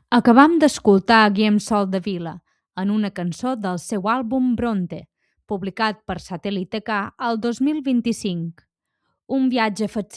Acabam d'escoltar a Guillem Soldevila en una cançó del seu àlbum Bronte, publicat per Satèl·lit K el 2025. Un viatge